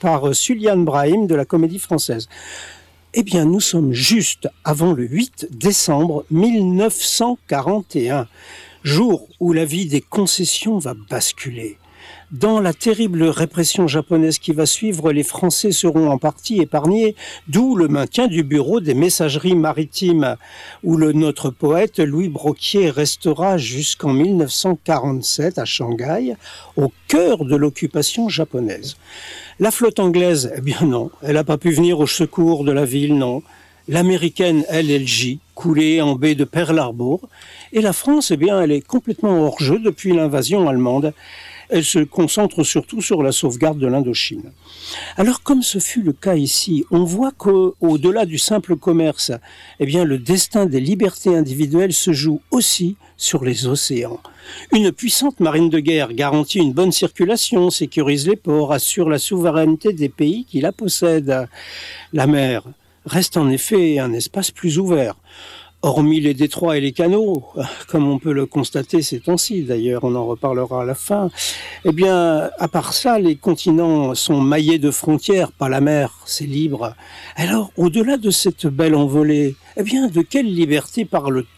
par Sulian Brahim de la Comédie Française. Eh bien, nous sommes juste avant le 8 décembre 1941, jour où la vie des concessions va basculer. Dans la terrible répression japonaise qui va suivre, les Français seront en partie épargnés, d'où le maintien du bureau des messageries maritimes, où notre poète Louis Broquier restera jusqu'en 1947 à Shanghai, au cœur de l'occupation japonaise. La flotte anglaise, eh bien non, elle n'a pas pu venir au secours de la ville, non. L'américaine LLJ, coulée en baie de Pearl Harbor, et la France, eh bien, elle est complètement hors jeu depuis l'invasion allemande. Elle se concentre surtout sur la sauvegarde de l'Indochine. Alors, comme ce fut le cas ici, on voit qu'au-delà du simple commerce, eh bien, le destin des libertés individuelles se joue aussi sur les océans. Une puissante marine de guerre garantit une bonne circulation, sécurise les ports, assure la souveraineté des pays qui la possèdent. La mer reste en effet un espace plus ouvert. Hormis les détroits et les canaux, comme on peut le constater ces temps-ci, d'ailleurs, on en reparlera à la fin, eh bien, à part ça, les continents sont maillés de frontières, pas la mer, c'est libre. Alors, au-delà de cette belle envolée, eh bien, de quelle liberté parle-t-on ?